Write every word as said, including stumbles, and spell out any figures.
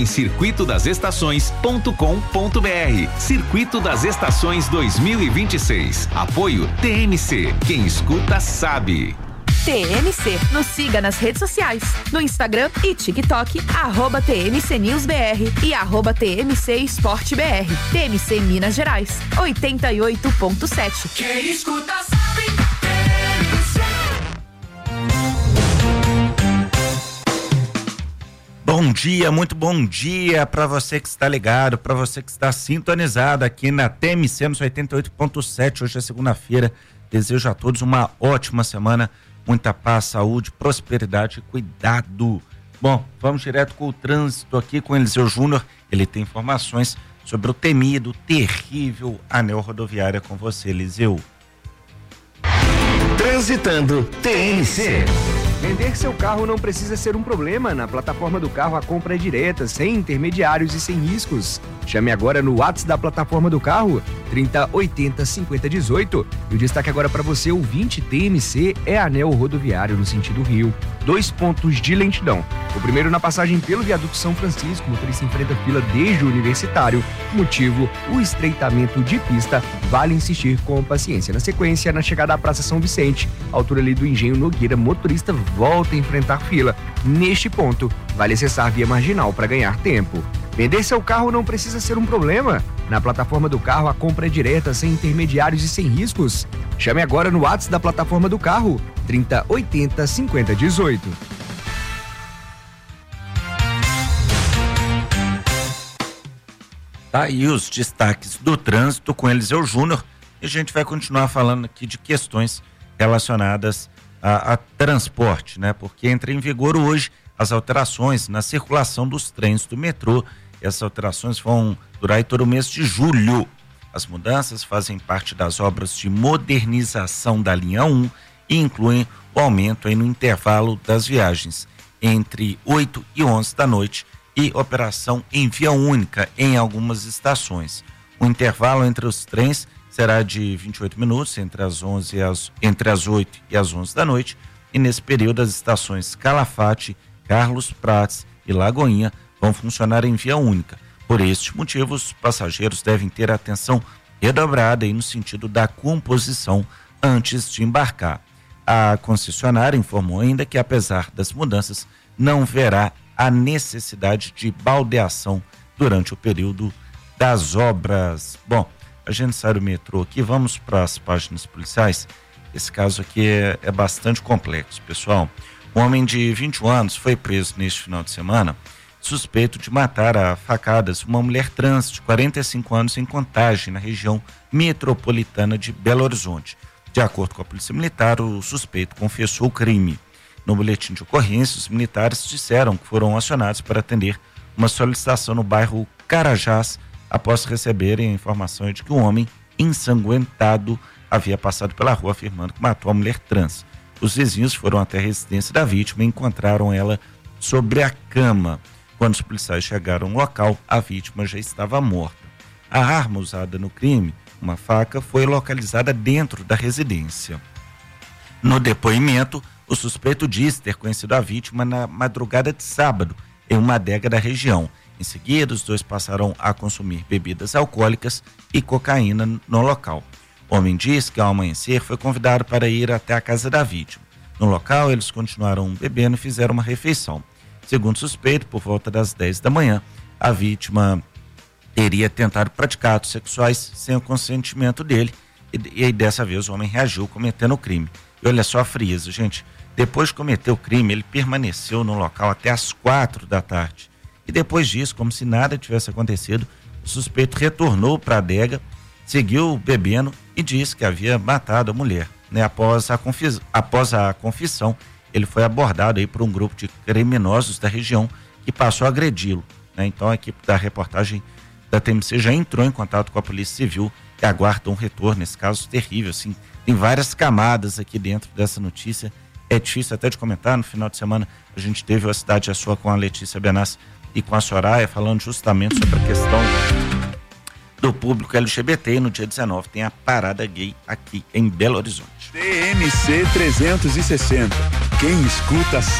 em circuito das estações ponto com ponto br. Circuito das Estações dois mil e vinte e seis. Apoio T M C. Quem escuta sabe. T M C. Nos siga nas redes sociais. No Instagram e TikTok, arroba T M C News B R e arroba T M C Esporte B R. T M C Minas Gerais, oitenta e oito ponto sete. Quem escuta sabe. Bom dia, muito bom dia para você que está ligado, para você que está sintonizado aqui na T M C nos oitenta e oito ponto sete. Hoje é segunda-feira. Desejo a todos uma ótima semana, muita paz, saúde, prosperidade e cuidado. Bom, vamos direto com o trânsito aqui com Eliseu Júnior. Ele tem informações sobre o temido, terrível anel rodoviário com você, Eliseu. Transitando T M C. Vender seu carro não precisa ser um problema. Na plataforma do carro a compra é direta, sem intermediários e sem riscos. Chame agora no WhatsApp da plataforma do carro, trinta, oitenta, cinquenta, dezoito. E o destaque agora para você, ouvinte, T M C é anel rodoviário no sentido Rio. Dois pontos de lentidão. O primeiro na passagem pelo viaduto São Francisco, o motorista enfrenta fila desde o Universitário. Motivo, o estreitamento de pista. Vale insistir com paciência. Na sequência, na chegada à Praça São Vicente, altura ali do Engenho Nogueira, motorista volta a enfrentar fila. Neste ponto, vale acessar via marginal para ganhar tempo. Vender seu carro não precisa ser um problema. Na plataforma do carro a compra é direta, sem intermediários e sem riscos. Chame agora no WhatsApp da plataforma do carro, trinta, oitenta, cinquenta, dezoito. Tá aí os destaques do trânsito com Eliseu Júnior. E a gente vai continuar falando aqui de questões relacionadas a, a transporte, né? Porque entra em vigor hoje as alterações na circulação dos trens do metrô. Essas alterações vão durar aí todo o mês de julho. As mudanças fazem parte das obras de modernização da linha um e incluem o aumento aí no intervalo das viagens entre oito e onze da noite e operação em via única em algumas estações. O intervalo entre os trens será de vinte e oito minutos entre as onze e as, entre as oito e as onze da noite, e nesse período as estações Calafate, Carlos Prates e Lagoinha vão funcionar em via única. Por este motivo, os passageiros devem ter atenção redobrada aí no sentido da composição antes de embarcar. A concessionária informou ainda que, apesar das mudanças, não haverá a necessidade de baldeação durante o período das obras. Bom, a gente sai do metrô aqui, vamos para as páginas policiais. Esse caso aqui é, é bastante complexo, pessoal. Um homem de vinte e um anos foi preso neste final de semana, suspeito de matar a facadas uma mulher trans de quarenta e cinco anos em Contagem, na região metropolitana de Belo Horizonte. De acordo com a Polícia Militar, o suspeito confessou o crime. No boletim de ocorrência, os militares disseram que foram acionados para atender uma solicitação no bairro Carajás, após receberem a informação de que um homem ensanguentado havia passado pela rua afirmando que matou a mulher trans. Os vizinhos foram até a residência da vítima e encontraram ela sobre a cama. Quando os policiais chegaram ao local, a vítima já estava morta. A arma usada no crime, uma faca, foi localizada dentro da residência. No depoimento, o suspeito disse ter conhecido a vítima na madrugada de sábado, em uma adega da região. Em seguida, os dois passaram a consumir bebidas alcoólicas e cocaína no local. O homem disse que, ao amanhecer, foi convidado para ir até a casa da vítima. No local, eles continuaram bebendo e fizeram uma refeição. Segundo o suspeito, por volta das dez da manhã, a vítima teria tentado praticar atos sexuais sem o consentimento dele e, e dessa vez o homem reagiu cometendo o crime. E olha só a frieza, gente. Depois de cometer o crime, ele permaneceu no local até as quatro da tarde. E depois disso, como se nada tivesse acontecido, o suspeito retornou para a adega, seguiu bebendo e disse que havia matado a mulher. Né? Após, a confis... Após a confissão, ele foi abordado aí por um grupo de criminosos da região que passou a agredi-lo. Né? Então a equipe da reportagem da T M C já entrou em contato com a Polícia Civil e aguarda um retorno nesse caso terrível. Assim, tem várias camadas aqui dentro dessa notícia. É difícil até de comentar. No final de semana a gente teve a Cidade é Sua com a Letícia Benassi e com a Soraya, falando justamente sobre a questão do público L G B T. E no dia dezenove tem a parada gay aqui em Belo Horizonte. T M C trezentos e sessenta. Quem escuta